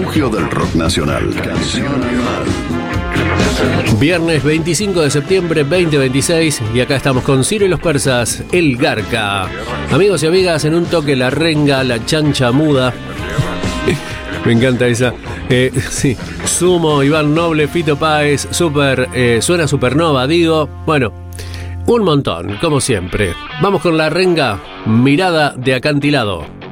refugio del rock nacional. Canción Animal. Viernes 25 de septiembre 2026 y acá estamos con Ciro y los Persas, El Garca. Amigos y amigas, en un toque la renga, la chancha muda. Me encanta esa. Sí, Sumo, Iván Noble, Fito Páez, suena Supernova, digo. Bueno, un montón, como siempre. Vamos con la renga, mirada de acantilado.